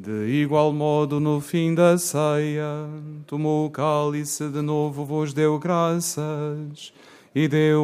De igual modo, no fim da ceia, tomou o cálice, de novo vos deu graças e deu